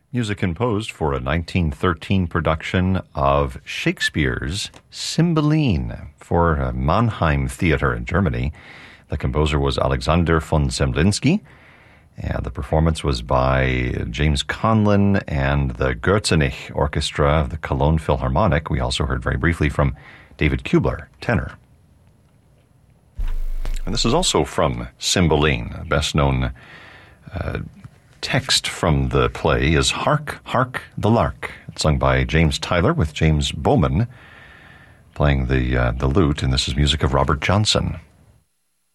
Music composed for a 1913 production of Shakespeare's Cymbeline for Mannheim Theater in Germany. The composer was Alexander von Zemlinsky, and the performance was by James Conlon and the Gürzenich Orchestra of the Cologne Philharmonic. We also heard very briefly from David Kubler, tenor. And this is also from Cymbeline. Best known text from the play is Hark, Hark the Lark. It's sung by James Tyler with James Bowman playing the lute, and this is music of Robert Johnson.